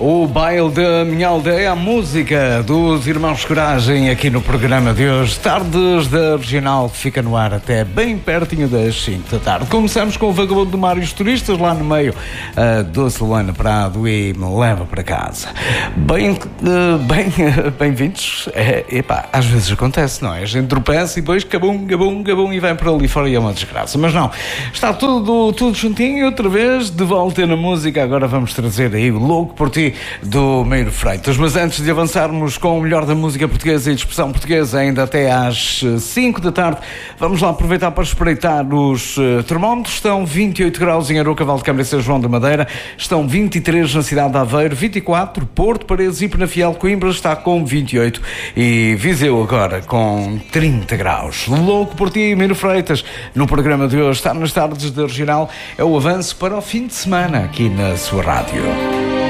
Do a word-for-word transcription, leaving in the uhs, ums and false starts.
O Baile da Minha Aldeia, a música dos Irmãos Coragem aqui no programa de hoje. Tardes da Regional, que fica no ar até bem pertinho das cinco da tarde. Começamos com o Vagabundo do Mar e os Turistas lá no meio uh, do Solano Prado e me leva para casa. Bem, uh, bem, uh, bem-vindos. É, epá, às vezes acontece, não é? A gente tropeça e depois cabum, gabum, gabum e vem para ali fora e é uma desgraça. Mas não, está tudo, tudo juntinho outra vez, de volta na música. Agora vamos trazer aí o Louco por Ti do Meiro Freitas. Mas antes de avançarmos com o melhor da música portuguesa e de expressão portuguesa, ainda até às cinco da tarde, vamos lá aproveitar para espreitar os uh, termómetros. Estão vinte e oito graus em Aroca, Valdecâmara e São João da Madeira, estão vinte e três na cidade de Aveiro, vinte e quatro, Porto, Paredes e Penafiel. Coimbra está com vinte e oito e Viseu agora com trinta graus. Louco por Ti, Meiro Freitas, no programa de hoje, está nas tardes da Regional, é o avanço para o fim de semana aqui na sua rádio.